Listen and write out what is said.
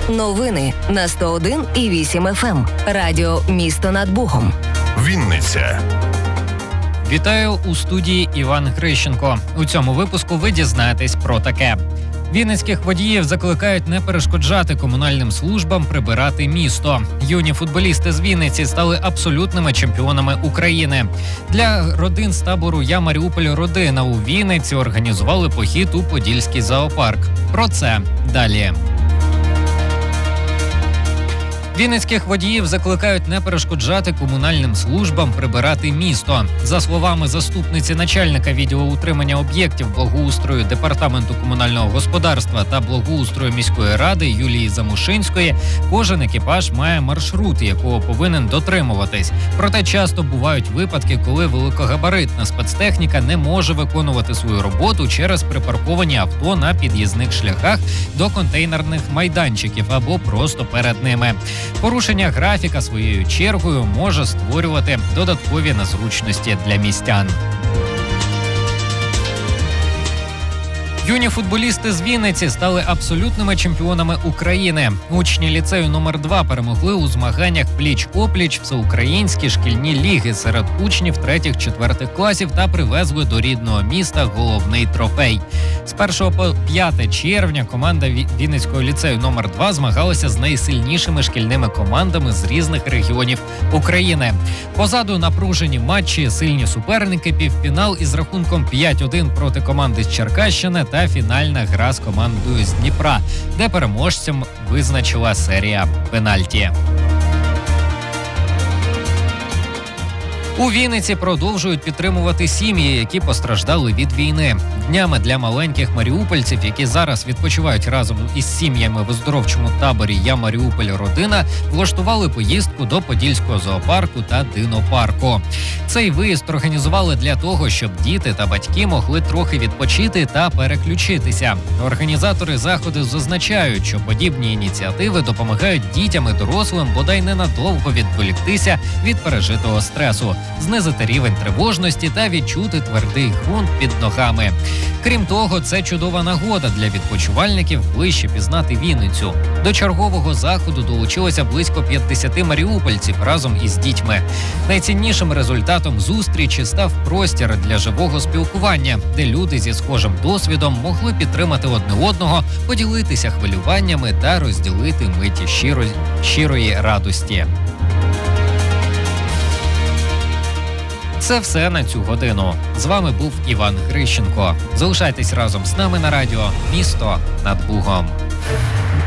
Новини на 101,8 FM. Радіо «Місто над Богом». Вінниця. Вітаю у студії Іван Грищенко. У цьому випуску ви дізнаєтесь про таке. Вінницьких водіїв закликають не перешкоджати комунальним службам прибирати місто. Юні футболісти з Вінниці стали абсолютними чемпіонами України. Для родин з табору «Я Маріуполь Родина» у Вінниці організували похід у Подільський зоопарк. Про це далі. Вінницьких водіїв закликають не перешкоджати комунальним службам прибирати місто. За словами заступниці начальника відділу утримання об'єктів благоустрою Департаменту комунального господарства та благоустрою міської ради Юлії Замушинської, кожен екіпаж має маршрут, якого повинен дотримуватись. Проте часто бувають випадки, коли великогабаритна спецтехніка не може виконувати свою роботу через припарковані авто на під'їзних шляхах до контейнерних майданчиків або просто перед ними. Порушення графіка своєю чергою може створювати додаткові незручності для містян. Юні футболісти з Вінниці стали абсолютними чемпіонами України. Учні ліцею номер 2 перемогли у змаганнях пліч-опліч всеукраїнські шкільні ліги серед учнів 3-4 класів та привезли до рідного міста головний трофей. З 1 по 5 червня команда Вінницького ліцею номер 2 змагалася з найсильнішими шкільними командами з різних регіонів України. Позаду напружені матчі, сильні суперники, півфінал із рахунком 5-1 проти команди з Черкащини та фінальна гра з командою з Дніпра, де переможцем визначила серія пенальті. У Вінниці продовжують підтримувати сім'ї, які постраждали від війни. Днями для маленьких маріупольців, які зараз відпочивають разом із сім'ями в оздоровчому таборі «Я Маріуполь Родина», влаштували поїздку до Подільського зоопарку та динопарку. Цей виїзд організували для того, щоб діти та батьки могли трохи відпочити та переключитися. Організатори заходу зазначають, що подібні ініціативи допомагають дітям і дорослим бодай ненадовго відволіктися від пережитого стресу, знизити рівень тривожності та відчути твердий ґрунт під ногами. Крім того, це чудова нагода для відпочивальників ближче пізнати Вінницю. До чергового заходу долучилося близько 50 маріупольців разом із дітьми. Найціннішим результатом зустрічі став простір для живого спілкування, де люди зі схожим досвідом могли підтримати одне одного, поділитися хвилюваннями та розділити миті щирої радості. Це все на цю годину. З вами був Іван Грищенко. Залишайтесь разом з нами на радіо «Місто над Бугом».